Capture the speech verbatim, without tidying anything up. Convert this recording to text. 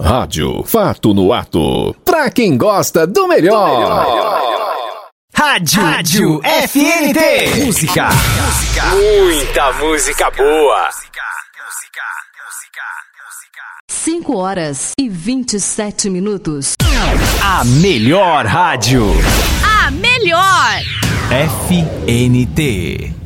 Rádio Fato no Ato. Pra quem gosta do melhor. Do melhor. Rádio, Rádio F N T. Música. Música. Muita música boa. cinco horas e vinte e sete minutos. A melhor rádio. A melhor. F N T.